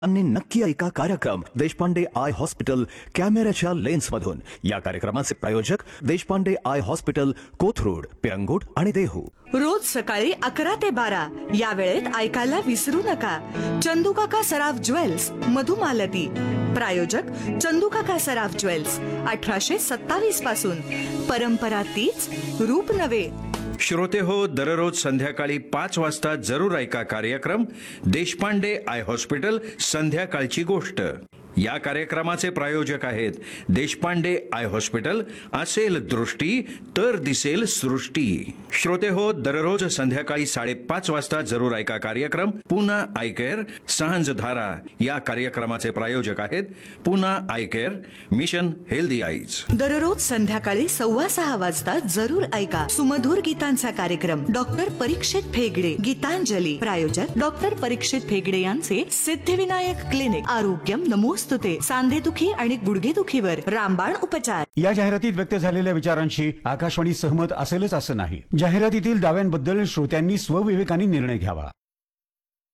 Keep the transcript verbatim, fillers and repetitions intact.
आणि नक्की ऐका कार्यक्रम देशपांडे आय हॉस्पिटल कॅमेऱ्याच्या लेन्समधून। या कार्यक्रमाचे प्रायोजक देशपांडे आय हॉस्पिटल, कोथरूड, पिरंगुट आणि देहू। रोज सकाळी अकरा ते बारा या वेळेत ऐकायला विसरू नका। चंदूकाका सराफ ज्वेल्स, मधुमालती। प्रायोजक चंदूकाका सराफ ज्वेल्स, अठराशे सत्तावीस पासून। परंपरा तीच, रूप नवे। श्रोते हो, दररोज संध्याकाळी पाच वाजता जरूर ऐका कार्यक्रम देशपांडे आय हॉस्पिटल संध्याकाळची गोष्ट। या कार्यक्रमाचे प्रायोजक आहेत देशपांडे आय हॉस्पिटल। असेल दृष्टी तर दिसेल सृष्टी। श्रोते हो, दररोज संध्याकाळी साडेपाच वाजता जरूर ऐका कार्यक्रम पुन्हा आय केअर सांझ धारा। या कार्यक्रमाचे प्रायोजक आहेत पुन्हा I care, mission healthy eyes. दररोज संध्याकाळी सव्वा सहा वाजता जरूर ऐका सुमधुर गीतांचा कार्यक्रम डॉक्टर परीक्षित फेगडे, गीतांजली। प्रायोजक डॉक्टर परीक्षित फेगडे यांचे सिद्धिविनायक क्लिनिक। आरोग्यम नमोस्तुते। सांधेदुखी आणि गुडघेदुखीवर रामबाण उपचार। या जाहिरातीत व्यक्त झालेल्या विचारांशी आकाशवाणी सहमत असेलच असं नाही। जाहिरातीतील दाव्यांबद्दल श्रोत्यांनी स्वविवेकाने निर्णय घ्यावा।